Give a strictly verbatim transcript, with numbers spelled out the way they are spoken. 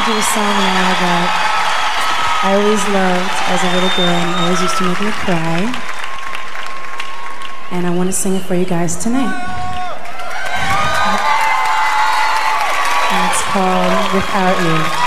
do a song now that I always loved as a little girl and always used to make me cry. And I want to sing it for you guys tonight. And it's called Without You.